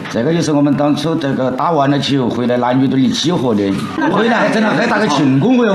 这个也是我们当初这个打完了球回来男女队一起喝的，回来还整了很大个庆功哟。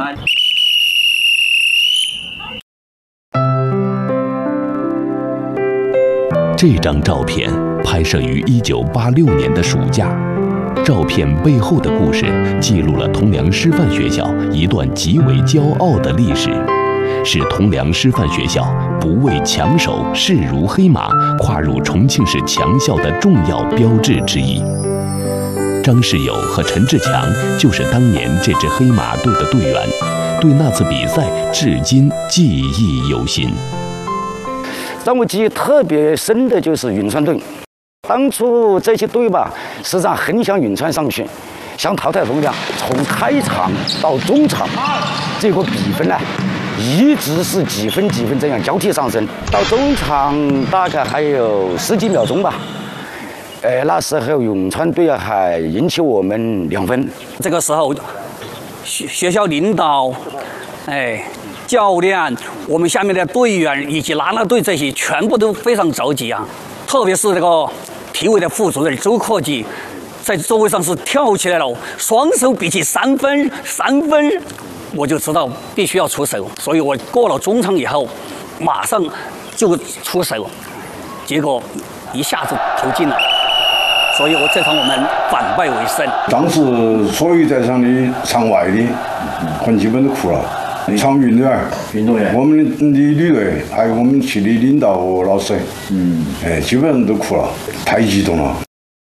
这张照片拍摄于1986年的暑假，照片背后的故事记录了铜梁师范学校一段极为骄傲的历史，是铜梁师范学校不畏强手势如黑马跨入重庆市强校的重要标志之一。张世友和陈志强就是当年这支黑马队的队员，对那次比赛至今记忆犹新。 让我记忆特别深的就是云川队，当初这些队吧，实际上很想云川上去，想淘汰铜梁，从开场到中场，这个比分呢，一直是几分这样交替上升，到中场大概还有10几秒钟吧。那时候永川队还赢起我们2分。 这个时候，学校领导，教练，我们下面的队员以及啦啦队这些全部都非常着急啊！特别是这个体委的副主任周克己，在座位上是跳起来了，双手比起3分，我就知道必须要出手，所以我过了中场以后，马上就出手，结果一下子投进了，所以这场我们反败为胜。 当时所有在场的场外的，很基本都哭了。场运动员，我们的女队，还有我们系的领导老师，基本上都哭了，太激动了。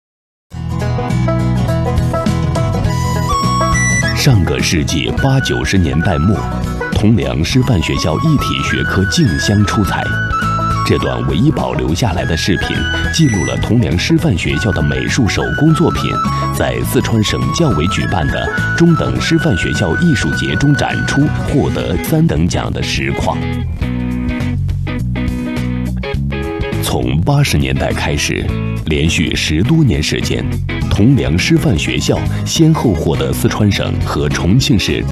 上个世纪80、90年代末，铜梁师范学校一体学科竞相出彩。这段唯一保留下来的视频，记录了铜梁师范学校的美术手工作品在四川省教委举办的中等师范学校艺术节中展出，获得3等奖的实况。从80年代开始，连续10多年时间，铜梁师范学校先后获得四川省和重庆市